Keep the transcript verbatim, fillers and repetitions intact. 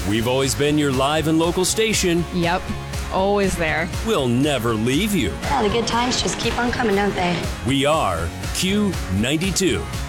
We've always been your live and local station. Yep, always there. We'll never leave you. Yeah, the good times just keep on coming, don't they? We are Q ninety-two.